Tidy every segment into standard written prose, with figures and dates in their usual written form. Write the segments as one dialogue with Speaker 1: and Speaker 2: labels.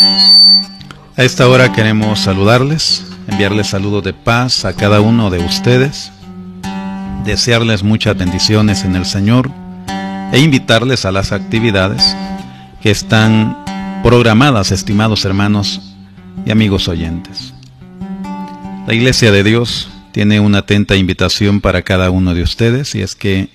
Speaker 1: A esta hora queremos saludarles, enviarles saludos de paz a cada uno de ustedes, desearles muchas bendiciones en el Señor e invitarles a las actividades que están programadas, estimados hermanos y amigos oyentes. La Iglesia de Dios tiene una atenta invitación para cada uno de ustedes, y es que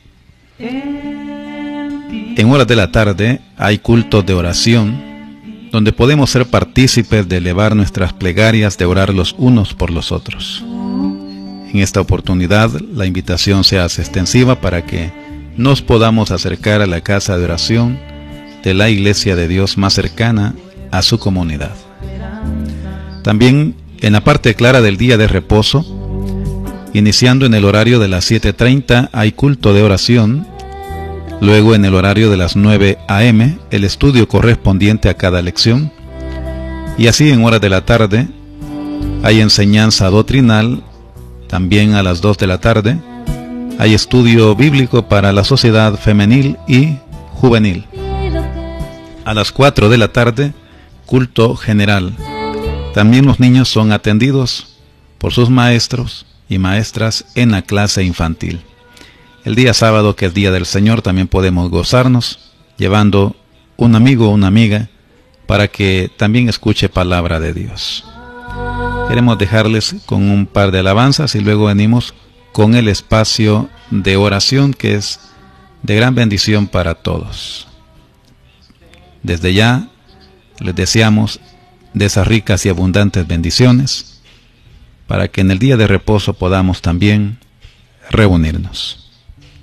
Speaker 1: en horas de la tarde hay cultos de oración donde podemos ser partícipes de elevar nuestras plegarias, de orar los unos por los otros. En esta oportunidad la invitación se hace extensiva para que nos podamos acercar a la casa de oración de la Iglesia de Dios más cercana a su comunidad. También en la parte clara del día de reposo, iniciando en el horario de las 7:30 hay culto de oración. Luego en el horario de las 9 a.m. el estudio correspondiente a cada lección, y así en horas de la tarde hay enseñanza doctrinal. También a las 2 de la tarde hay estudio bíblico para la sociedad femenil y juvenil. A las 4 de la tarde culto general. También los niños son atendidos por sus maestros y maestras en la clase infantil. El día sábado, que es Día del Señor, también podemos gozarnos llevando un amigo o una amiga para que también escuche palabra de Dios. Queremos dejarles con un par de alabanzas y luego venimos con el espacio de oración, que es de gran bendición para todos. Desde ya les deseamos de esas ricas y abundantes bendiciones para que en el día de reposo podamos también reunirnos.